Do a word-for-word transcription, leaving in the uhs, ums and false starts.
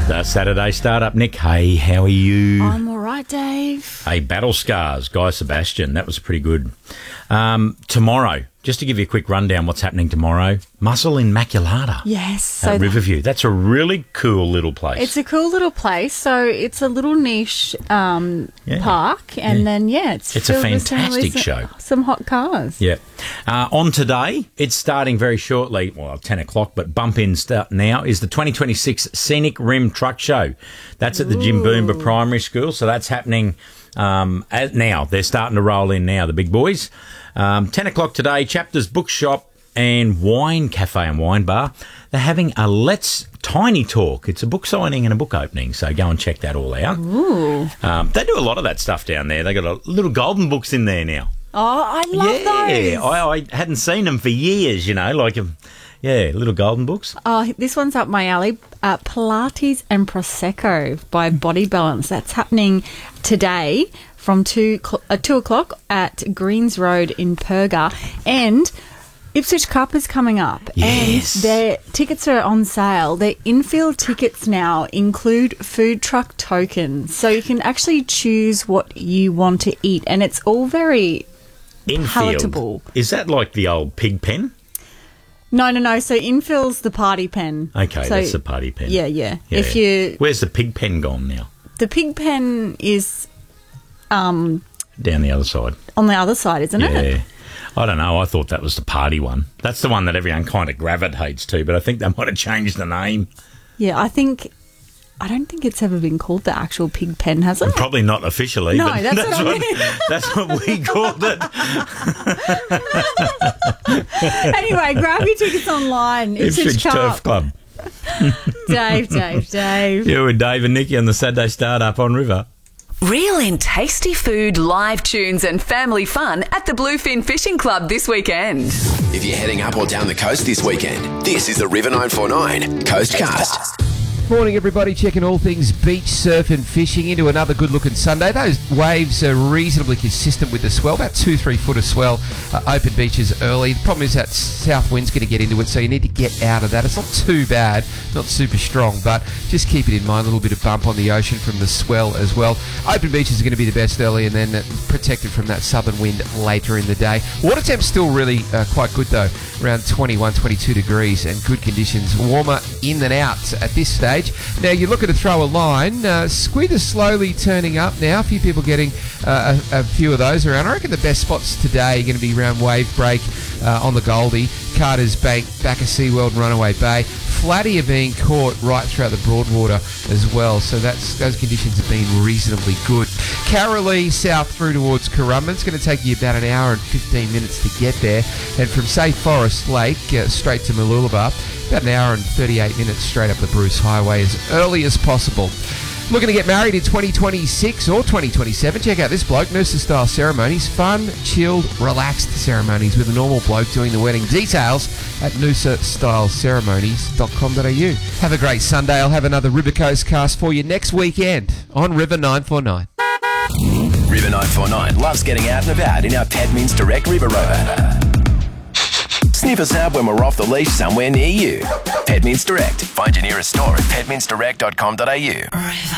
The Saturday Startup. Nick, hey, how are you? I'm all right, Dave. Hey, Battle Scars, Guy Sebastian. That was pretty good. Um, tomorrow, just to give you a quick rundown what's happening tomorrow, Muscle Immaculata. Yes. So at Riverview. That's a really cool little place. It's a cool little place. So it's a little niche um, Yeah. park. And Yeah. then, yeah, it's It's a filled with some- fantastic with show. Some hot cars. Yeah. Uh, on today, it's starting very shortly, well, ten o'clock, but bump in start now, is the twenty twenty-six Scenic Rim Truck Show. That's at the Jim Boomba Primary School, so that's happening um, as now. They're starting to roll in now, the big boys. Um, ten o'clock today, Chapters Bookshop and Wine Cafe and Wine Bar. They're having a Let's Tiny Talk. It's a book signing and a book opening, so go and check that all out. Ooh. Um, they do a lot of that stuff down there. They got a little golden books in there now. Oh, I love Yeah, those. I, I hadn't seen them for years, you know, like, um, yeah, little golden books. Oh, this one's up my alley. Uh, Pilates and Prosecco by Body Balance. That's happening today from two, cl- uh, two o'clock at Greens Road in Perga. And Ipswich Cup is coming up. Yes. And their tickets are on sale. Their infield tickets now include food truck tokens. So you can actually choose what you want to eat. And it's all very Infield. palatable. Is that like the old pig pen? No, no, no. So infield's the party pen. Okay, So- that's the party pen. Yeah, yeah. Yeah. If you... Where's the pig pen gone now? The pig pen is um, Down the other side. on the other side, isn't Yeah. it? I don't know. I thought that was the party one. That's the one that everyone kind of gravitates to, but I think they might have changed the name. Yeah, I think... I don't think it's ever been called the actual pig pen, has it? Probably not officially, No, but that's that's, what I what, mean. that's what we called it. Anyway, grab your tickets online. Ipswich Ipswich Turf Cup. Club. Dave, Dave, Dave. You and Dave and Nikki on the Saturday Startup on River. Reel in tasty food, live tunes and family fun at the Bluefin Fishing Club this weekend. If you're heading up or down the coast this weekend, this is the River nine forty-nine Coastcast. Morning, everybody. Checking all things beach, surf and fishing into another good-looking Sunday. Those waves are reasonably consistent with the swell, about two, three foot of swell. Uh, open beaches early. The problem is that south wind's going to get into it, so you need to get out of that. It's not too bad, not super strong, but just keep it in mind. A little bit of bump on the ocean from the swell as well. Open beaches are going to be the best early, and then uh, protected from that southern wind later in the day. Water temp's still really uh, quite good, though, around twenty-one, twenty-two degrees, and good conditions. Warmer in than out at this stage. Now, you're looking to throw a line. Uh, squid is slowly turning up now. A few people getting uh, a, a few of those around. I reckon the best spots today are going to be around Wave Break uh, on the Goldie, Carter's Bank, back of SeaWorld and Runaway Bay. Flatty are being caught right throughout the Broadwater as well, so that's those conditions have been reasonably good. Carolee south through towards Currumbin. It's going to take you about an hour and fifteen minutes to get there. And from, say, Forest Lake uh, straight to Mooloolaba, about an hour and thirty-eight minutes straight up the Bruce Highway as early as possible. Looking to get married in twenty twenty-six or twenty twenty-seven, check out this bloke, Noosa-style ceremonies. Fun, chilled, relaxed ceremonies with a normal bloke doing the wedding. Details at noosa style ceremonies dot com dot a u. Have a great Sunday. I'll have another River Coast cast for you next weekend on River nine forty-nine. River nine forty-nine loves getting out and about in our Pedmints Direct River Rover. Sniff us out when we're off the leash somewhere near you. Pedmints Direct. Find your nearest store at pedmints direct dot com dot a u.